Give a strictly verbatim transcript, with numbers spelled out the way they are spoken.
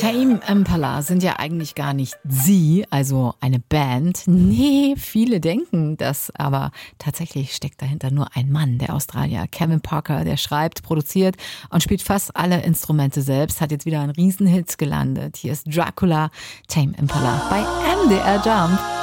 Tame Impala sind ja eigentlich gar nicht sie, also eine Band. Nee, viele denken das, aber tatsächlich steckt dahinter nur ein Mann, der Australier Kevin Parker, der schreibt, produziert und spielt fast alle Instrumente selbst, hat jetzt wieder einen Riesenhit gelandet. Hier ist Dracula, Tame Impala bei M D R Jump.